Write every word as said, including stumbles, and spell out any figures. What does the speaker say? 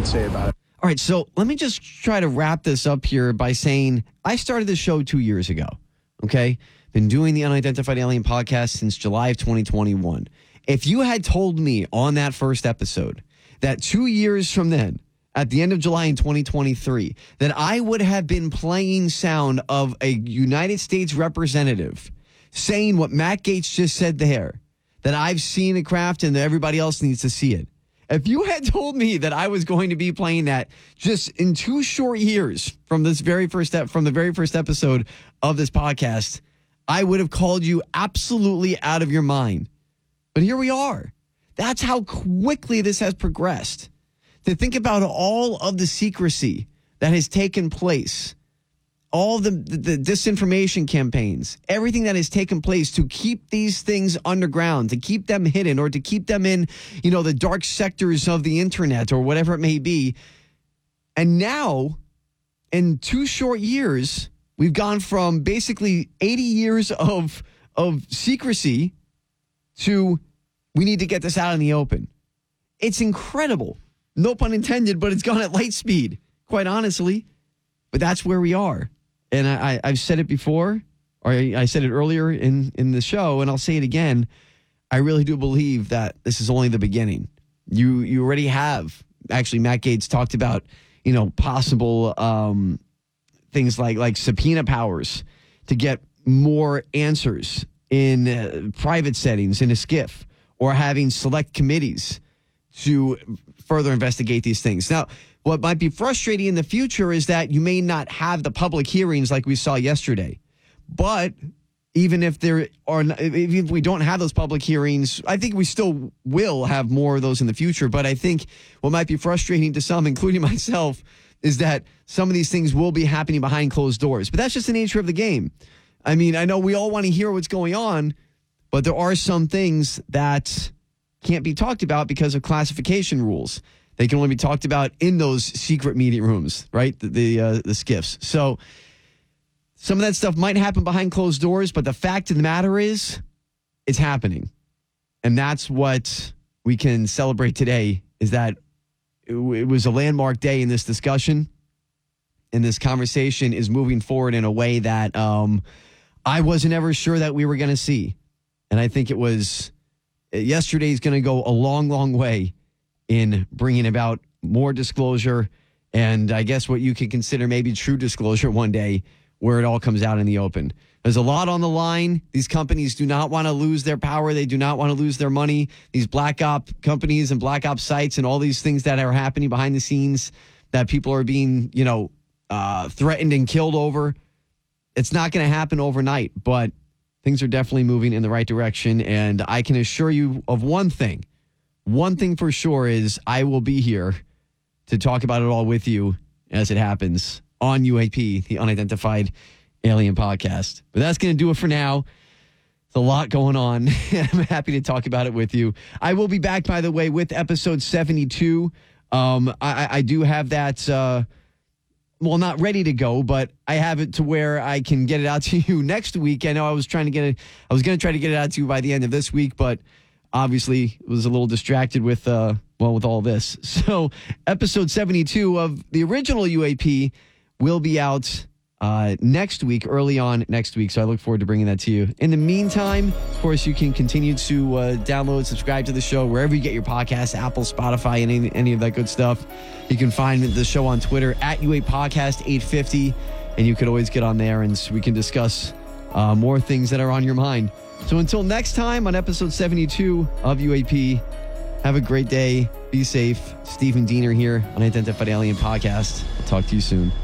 would say about it. All right, so let me just try to wrap this up here by saying I started the show two years ago, okay? Been doing the Unidentified Alien podcast since July of twenty twenty-one. If you had told me on that first episode that two years from then, at the end of July in twenty twenty-three, that I would have been playing sound of a United States representative saying what Matt Gaetz just said there, that I've seen the craft and that everybody else needs to see it. If you had told me that I was going to be playing that just in two short years from this very first step, from the very first episode of this podcast, I would have called you absolutely out of your mind. But here we are. That's how quickly this has progressed. To think about all of the secrecy that has taken place, all the, the, the disinformation campaigns, everything that has taken place to keep these things underground, to keep them hidden, or to keep them in, you know, the dark sectors of the internet or whatever it may be. And now, in two short years, we've gone from basically eighty years of of secrecy to we need to get this out in the open. It's incredible. No pun intended, but it's gone at light speed, quite honestly. But that's where we are. And I, I've said it before, or I, I said it earlier in, in the show, and I'll say it again. I really do believe that this is only the beginning. You you already have, actually, Matt Gaetz talked about, you know, possible um, things like, like subpoena powers to get more answers in uh, private settings in a SCIF, or having select committees to further investigate these things. Now, what might be frustrating in the future is that you may not have the public hearings like we saw yesterday. But even if there are, even if we don't have those public hearings, I think we still will have more of those in the future. But I think what might be frustrating to some, including myself, is that some of these things will be happening behind closed doors. But that's just the nature of the game. I mean, I know we all want to hear what's going on, but there are some things that can't be talked about because of classification rules. They can only be talked about in those secret meeting rooms, right? The the, uh, the SCIFs. So some of that stuff might happen behind closed doors, but the fact of the matter is, it's happening. And that's what we can celebrate today, is that it, it was a landmark day in this discussion, and this conversation is moving forward in a way that um, I wasn't ever sure that we were going to see. And I think it was, yesterday's going to go a long, long way in bringing about more disclosure, and I guess what you could consider maybe true disclosure one day, where it all comes out in the open. There's a lot on the line. These companies do not want to lose their power. They do not want to lose their money. These black op companies and black op sites and all these things that are happening behind the scenes that people are being, you know, uh, threatened and killed over. It's not going to happen overnight, but things are definitely moving in the right direction. And I can assure you of one thing. One thing for sure is I will be here to talk about it all with you as it happens on U A P, the Unidentified Alien Podcast. But that's going to do it for now. There's a lot going on. I'm happy to talk about it with you. I will be back, by the way, with episode seventy-two. Um, I, I do have that, uh, well, not ready to go, but I have it to where I can get it out to you next week. I know I was trying to get it, I was going to try to get it out to you by the end of this week, but obviously was a little distracted with, uh, well, with all this. So episode seventy-two of the original U A P will be out uh, next week, early on next week. So I look forward to bringing that to you. In the meantime, of course, you can continue to uh, download, subscribe to the show wherever you get your podcasts, Apple, Spotify, and any, any of that good stuff. You can find the show on Twitter at U A Podcast eight fifty, and you could always get on there and we can discuss uh, more things that are on your mind. So until next time on episode seventy-two of U A P, have a great day. Be safe. Stephen Diener here on Unidentified Alien Podcast. I'll talk to you soon.